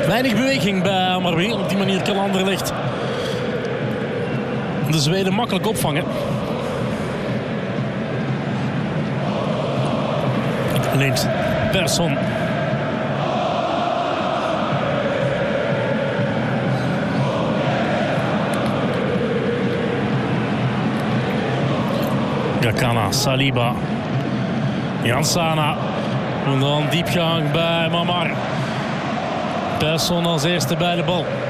Weinig beweging bij Hammarby. Op die manier kan Anderlecht de Zweden makkelijk opvangen. Leent Persson. Gakana, Saliba. Jansana. En dan diepgang bij Mamar. Persson als eerste bij de bal.